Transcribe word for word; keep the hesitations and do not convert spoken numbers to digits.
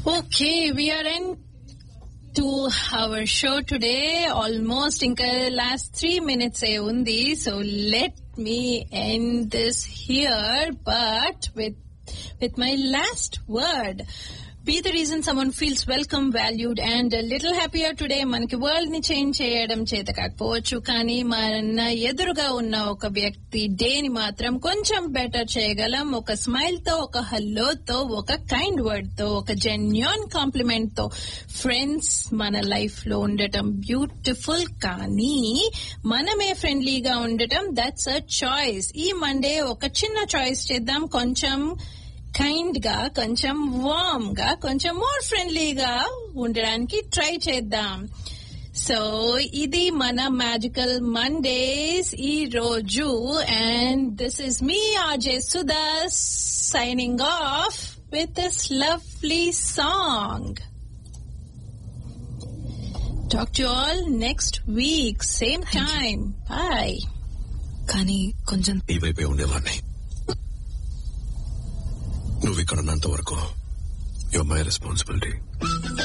Okay, we are in to our show today. Almost inka last three minutes e undi, so let me end this here, but with with my last word. Be the reason someone feels welcome, valued, and a little happier today. Manaki world ni change cheyadam cheta kakavochu kani mana eduruga unna oka vyakti day ni matram koncham better cheyyagalam. Oka smile tho, oka hello tho, oka kind word tho, oka genuine compliment tho friends mana life lo undatam beautiful. Kani maname friendly ga undatam, that's a choice. Ee Monday oka chinna choice cheddam, koncham kind గా, కొంచెం warm గా, కొంచెం more ఫ్రెండ్లీగా ఉండడానికి try చేద్దాం. So ఇది మన magical Mondays ఈ రోజు. And this is me RJ Sudha signing off with this lovely song. Talk to all next week same time. Bye. కానీ కొంచెం ఈ వైపే ఉండేవాడిని. నువ్వు ఇక్కడ ఉన్నంత వరకు యువర్ మై రెస్పాన్సిబిలిటీ.